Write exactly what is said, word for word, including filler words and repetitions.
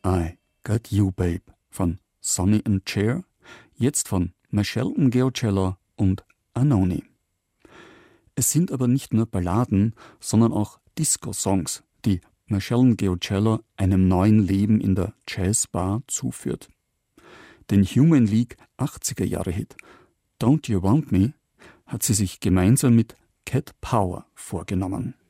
I Got You Babe von Sonny and Cher, jetzt von Meshell Ngeocello und Anoni. Es sind aber nicht nur Balladen, sondern auch Disco-Songs, die Meshell Ngeocello einem neuen Leben in der Jazzbar zuführt. Den Human League achtziger-Jahre-Hit Don't You Want Me hat sie sich gemeinsam mit Cat Power vorgenommen.